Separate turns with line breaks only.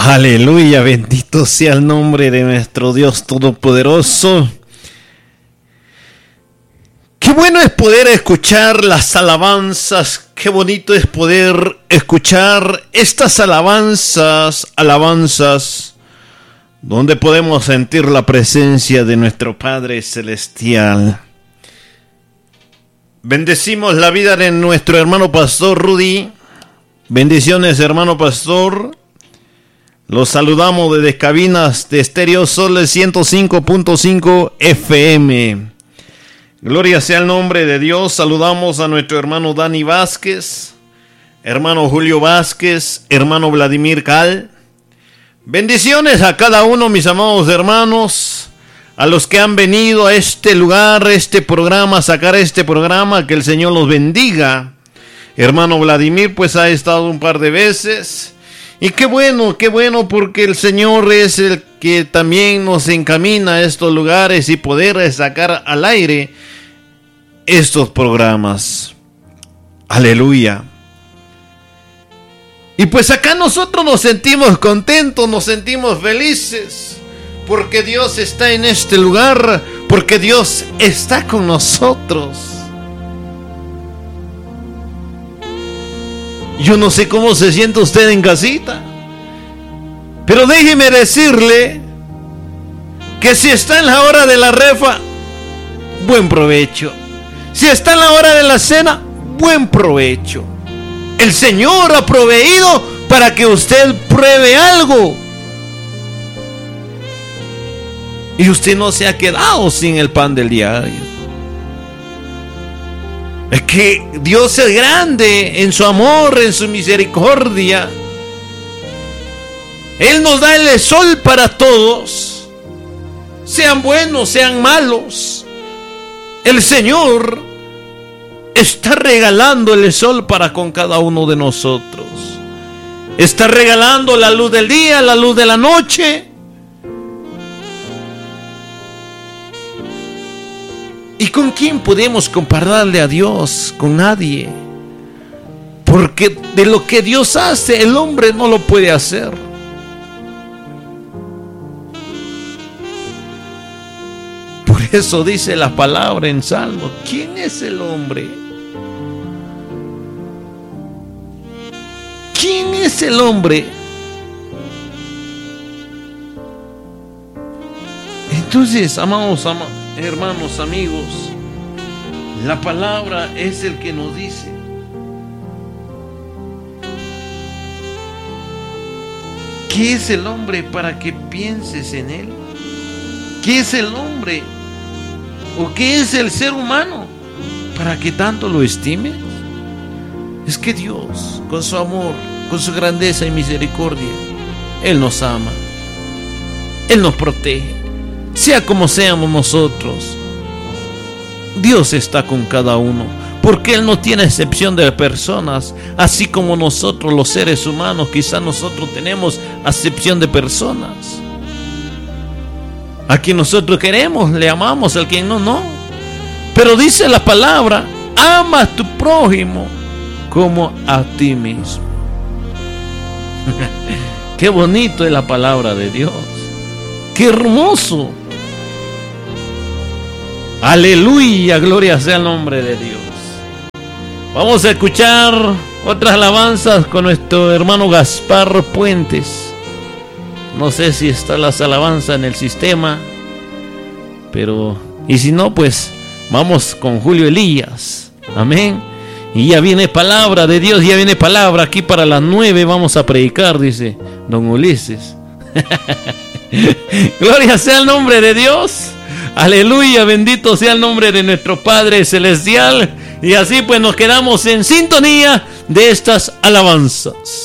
Aleluya, bendito sea el nombre de nuestro Dios Todopoderoso. Qué bueno es poder escuchar las alabanzas, qué bonito es poder escuchar estas alabanzas, donde podemos sentir la presencia de nuestro Padre Celestial. Bendecimos la vida de nuestro hermano pastor Rudy. Bendiciones, hermano pastor. Los saludamos desde cabinas de Estéreo Sol 105.5 FM. Gloria sea el nombre de Dios. Saludamos a nuestro hermano Dani Vázquez, hermano Julio Vázquez, hermano Vladimir Cal. Bendiciones a cada uno, mis amados hermanos, a los que han venido a este lugar, este programa, a sacar este programa. Que el Señor los bendiga. Hermano Vladimir, pues ha estado un par de veces. Y qué bueno, porque el Señor es el que también nos encamina a estos lugares y poder sacar al aire estos programas. Aleluya. Y pues acá nosotros nos sentimos contentos, nos sentimos felices, porque Dios está en este lugar, porque Dios está con nosotros. Yo no sé cómo se siente usted en casita, pero déjeme decirle que si está en la hora de la refa, buen provecho. Si está en la hora de la cena, buen provecho. El Señor ha proveído para que usted pruebe algo. Y usted no se ha quedado sin el pan del diario. Es que Dios es grande en su amor, en su misericordia. Él nos da el sol para todos, sean buenos, sean malos. El Señor está regalando el sol para con cada uno de nosotros. Está regalando la luz del día, la luz de la noche. ¿Y con quién podemos compararle a Dios? Con nadie. Porque de lo que Dios hace, el hombre no lo puede hacer. Por eso dice la palabra en Salmo: ¿quién es el hombre? ¿Quién es el hombre? Entonces, amados hermanos, amigos, la palabra es el que nos dice. ¿Qué es el hombre para que pienses en él? ¿Qué es el hombre? ¿O qué es el ser humano para que tanto lo estimes? Es que Dios, con su amor, con su grandeza y misericordia, Él nos ama, Él nos protege. Sea como seamos nosotros, Dios está con cada uno, porque Él no tiene excepción de personas, así como nosotros los seres humanos, quizás nosotros tenemos acepción de personas. A quien nosotros queremos, le amamos, al quien no, no. Pero dice la palabra: ama a tu prójimo como a ti mismo. Qué bonito es la palabra de Dios. Qué hermoso. Aleluya, gloria sea el nombre de Dios. Vamos a escuchar otras alabanzas con nuestro hermano Gaspar Puentes. No sé si están las alabanzas en el sistema, pero y si no, pues vamos con Julio Elías. Amén. Y ya viene palabra de Dios, ya viene palabra aquí para las 9. Vamos a predicar, dice don Ulises. Gloria sea el nombre de Dios. Aleluya, bendito sea el nombre de nuestro Padre Celestial. Y así pues nos quedamos en sintonía de estas alabanzas.